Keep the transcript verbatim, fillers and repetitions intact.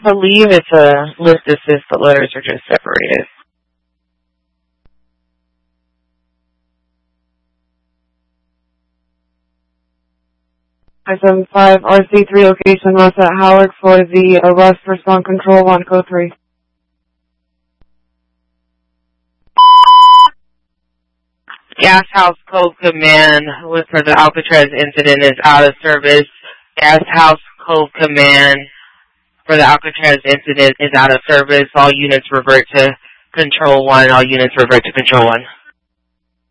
believe it's a lift assist. The letters are just separated. I seven five R C three location lost at Howard for the arrest for spawn control on code three. Gas House Code Command for the Alcatraz incident is out of service. Gas House Code Command for the Alcatraz incident is out of service. All units revert to Control one. All units revert to Control one.